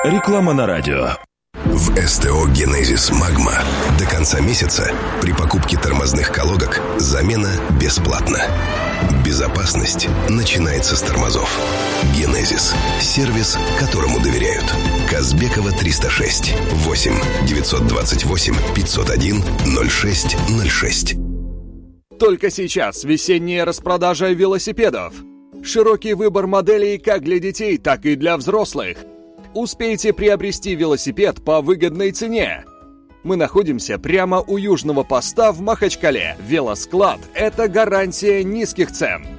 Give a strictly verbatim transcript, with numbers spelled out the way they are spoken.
Реклама на радио. В СТО «Генезис Магма» до конца месяца при покупке тормозных колодок замена бесплатна. Безопасность начинается с тормозов. «Генезис» – сервис, которому доверяют. Казбекова триста шесть. восемь девятьсот двадцать восемь пятьсот один ноль шесть ноль шесть. Только сейчас весенняя распродажа велосипедов. Широкий выбор моделей как для детей, так и для взрослых. Успейте приобрести велосипед по выгодной цене. Мы находимся прямо у южного поста в Махачкале. Велосклад – это гарантия низких цен.